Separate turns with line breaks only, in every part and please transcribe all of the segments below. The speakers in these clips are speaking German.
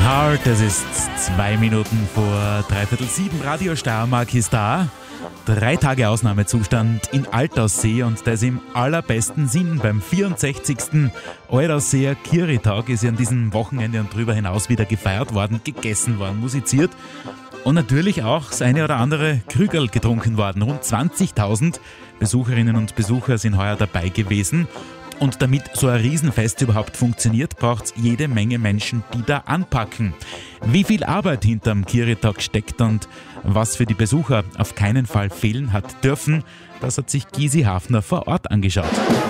Heart, es ist 2 Minuten vor 6:15. Radio Steiermark ist da. 3 Tage Ausnahmezustand in Altaussee und das im allerbesten Sinn. Beim 64. Eurasseer Kiritag ist ja an diesem Wochenende und darüber hinaus wieder gefeiert worden, gegessen worden, musiziert und natürlich auch das eine oder andere Krügerl getrunken worden. Rund 20.000 Besucherinnen und Besucher sind heuer dabei gewesen. Und damit so ein Riesenfest überhaupt funktioniert, braucht es jede Menge Menschen, die da anpacken. Wie viel Arbeit hinterm Kiritag steckt und was für die Besucher auf keinen Fall fehlen hat dürfen, das hat sich Gysi Hafner vor Ort angeschaut.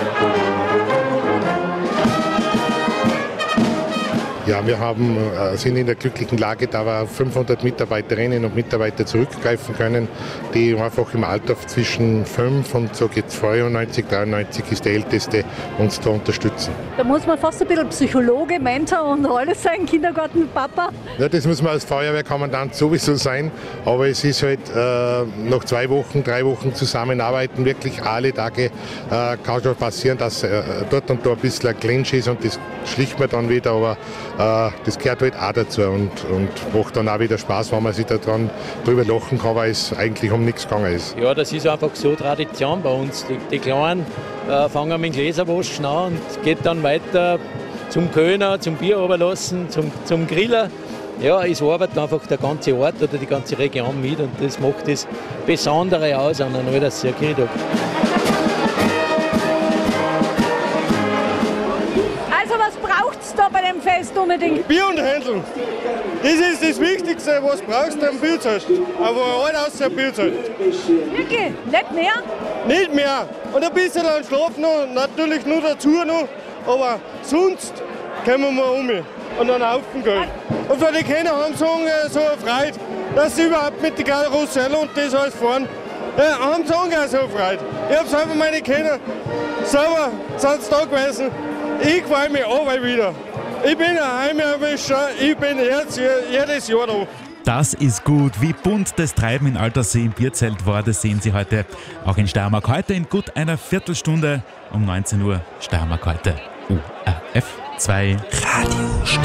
Ja, wir sind in der glücklichen Lage, da wir 500 Mitarbeiterinnen und Mitarbeiter zurückgreifen können, die einfach im Alter zwischen 5 und so geht 92, 93 ist der Älteste, uns da unterstützen.
Da muss man fast ein bisschen Psychologe, Mentor und alles sein, Kindergartenpapa.
Ja, das muss man als Feuerwehrkommandant sowieso sein, aber es ist halt nach 2 Wochen, 3 Wochen zusammenarbeiten, wirklich alle Tage kann schon passieren, dass dort und da ein bisschen ein Clinch ist und das schlicht man dann wieder, aber das gehört halt auch dazu und macht dann auch wieder Spaß, wenn man sich da drüber lachen kann, weil es eigentlich um nichts gegangen ist.
Ja, das ist einfach so Tradition bei uns. Die Kleinen fangen mit dem Gläserwaschen an und geht dann weiter zum Kölner, zum Bier runterlassen, zum Grillen. Ja, es arbeitet einfach der ganze Ort oder die ganze Region mit und das macht das Besondere aus an einem Eurasseer Kiritag.
Was braucht es da bei dem Fest unbedingt?
Bier und Händeln. Das ist das Wichtigste, was brauchst du am Pilzelt. Aber halt aus dem Pilzelt.
Wirklich? Nicht mehr?
Nicht mehr. Und ein bisschen an Schlaf noch, natürlich nur dazu noch. Aber sonst kommen wir um und dann laufen gehen. Und für die Kinder haben sie so eine Freude, dass sie überhaupt mit der Karussell und das alles fahren. Ja, haben sie auch so eine Freude. Ich habe selber meine Kinder, selber sind sie da gewesen. Ich freue mich auch wieder. Ich bin ein Heimerwischer, ich bin jetzt jedes Jahr da.
Das ist gut. Wie bunt das Treiben in Altaussee im Bierzelt war, das sehen Sie heute auch in Steiermark. Heute in gut einer Viertelstunde um 19 Uhr Steiermark heute. ORF 2 Radio Steiermark.